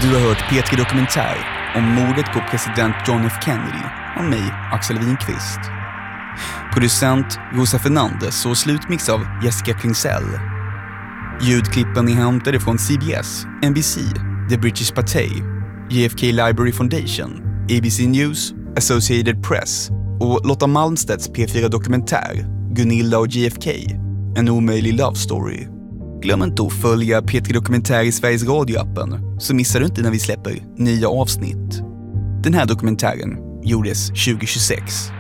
Du har hört P3 Dokumentär om mordet på president John F. Kennedy och mig, Axel Winqvist. Producent Rosa Fernandes och slutmix av Jessica Klingsell. Ljudklippen är hämtade från CBS, NBC, The British Patay, JFK Library Foundation, ABC News, Associated Press och Lotta Malmstedts P4 Dokumentär, Gunilla och JFK, en omöjlig love story. Glöm inte att följa P3 Dokumentär i Sveriges radioappen så missar du inte när vi släpper nya avsnitt. Den här dokumentären gjordes 2026.